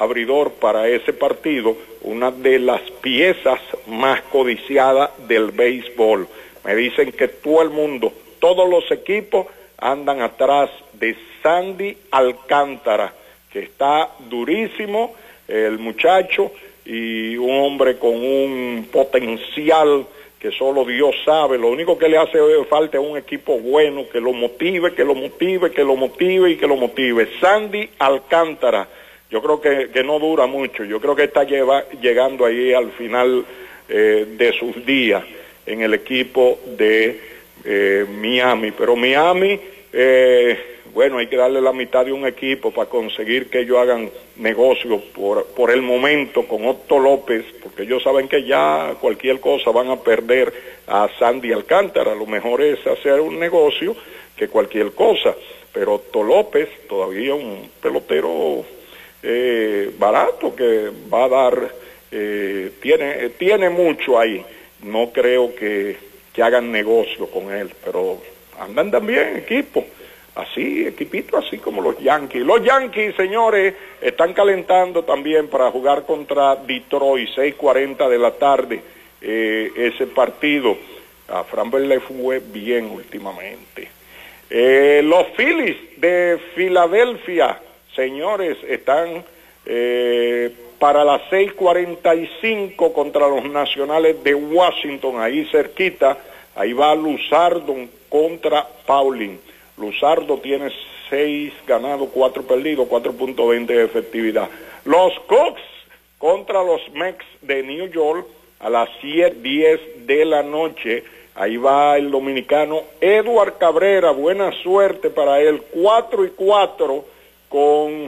abridor para ese partido, una de las piezas más codiciadas del béisbol. Me dicen que todo el mundo, todos los equipos andan atrás de Sandy Alcántara, que está durísimo el muchacho y un hombre con un potencial que solo Dios sabe. Lo único que le hace falta es un equipo bueno que lo motive, que lo motive, que lo motive y que lo motive. Sandy Alcántara, yo creo que no dura mucho, yo creo que está llegando ahí al final de sus días en el equipo de Miami, pero Miami, bueno, hay que darle la mitad de un equipo para conseguir que ellos hagan negocio por el momento con Otto López, porque ellos saben que ya cualquier cosa van a perder a Sandy Alcántara. Lo mejor es hacer un negocio que cualquier cosa, pero Otto López todavía un pelotero barato que va a dar, tiene mucho ahí. No creo que hagan negocio con él, pero andan también equipo, así, equipito así como los Yankees. Los Yankees, señores, están calentando también para jugar contra Detroit, 6:40 de la tarde, ese partido. A Framber le fue bien últimamente. Los Phillies de Filadelfia, señores, están para las 6:45 contra los Nacionales de Washington, ahí cerquita. Ahí va Luzardo contra Pauling. Luzardo tiene 6 ganados, 4 perdidos, 4.20 de efectividad. Los Cubs contra los Mets de New York a las 7:10 de la noche. Ahí va el dominicano Edward Cabrera, buena suerte para él, 4-4 con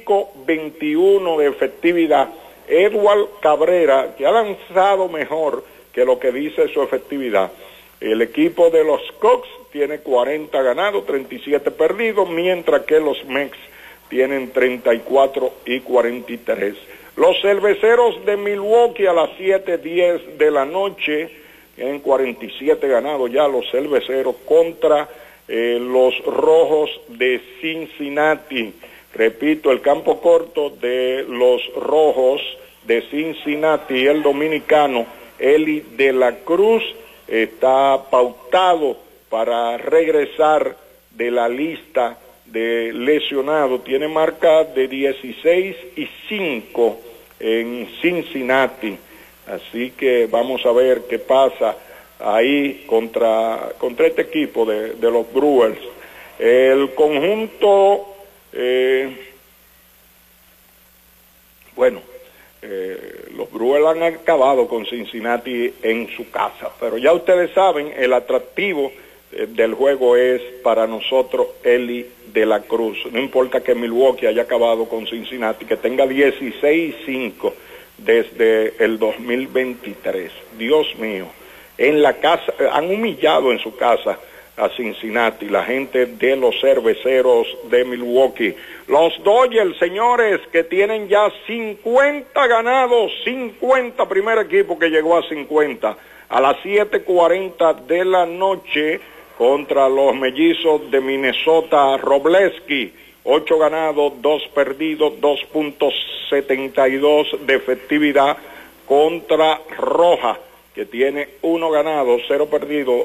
5.21 de efectividad. Edward Cabrera, que ha lanzado mejor que lo que dice su efectividad. El equipo de los Cubs tiene 40 ganados, 37 perdidos, mientras que los Mets tienen 34 y 43. Los Cerveceros de Milwaukee a las 7:10 de la noche tienen 47 ganados ya los Cerveceros contra los Rojos de Cincinnati. Repito, el campo corto de los Rojos de Cincinnati, el dominicano Eli de la Cruz, está pautado para regresar de la lista de lesionados. Tiene marca de 16-5 en Cincinnati. Así que vamos a ver qué pasa ahí contra este equipo de los Brewers. El conjunto, los Brewers han acabado con Cincinnati en su casa, pero ya ustedes saben, el atractivo del juego es para nosotros Eli de la Cruz. No importa que Milwaukee haya acabado con Cincinnati, que tenga 16-5 desde el 2023. Dios mío, en la casa, han humillado en su casa a Cincinnati, la gente de los Cerveceros de Milwaukee. Los Dodgers, señores, que tienen ya 50 ganados, 50, primer equipo que llegó a 50, a las 7:40 de la noche contra los Mellizos de Minnesota. Robleski, 8 ganados, 2 perdidos, 2.72 de efectividad contra Roja, que tiene 1 ganado, 0 perdido,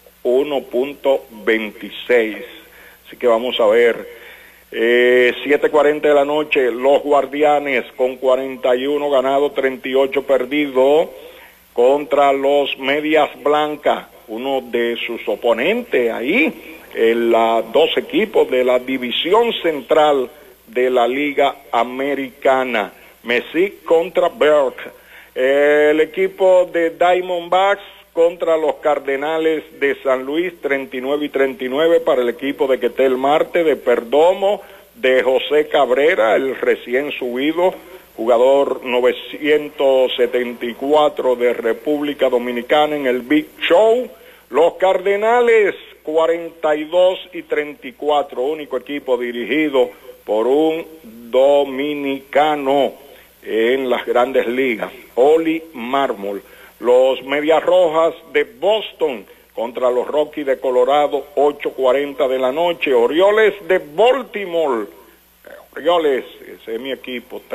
1.26. Así que vamos a ver. 7:40 de la noche, los Guardianes con 41 ganados, 38 perdidos contra los Medias Blancas, uno de sus oponentes ahí, los 2 equipos de la división central de la Liga Americana. Messi contra Burke. El equipo de Diamondbacks contra los Cardenales de San Luis, 39-39 para el equipo de Ketel Marte, de Perdomo, de José Cabrera, el recién subido, jugador 974 de República Dominicana en el Big Show. Los Cardenales, 42-34, único equipo dirigido por un dominicano en las grandes ligas, Oli Marmol. Los Medias Rojas de Boston contra los Rockies de Colorado, 8:40 de la noche. Orioles de Baltimore, Orioles, ese es mi equipo,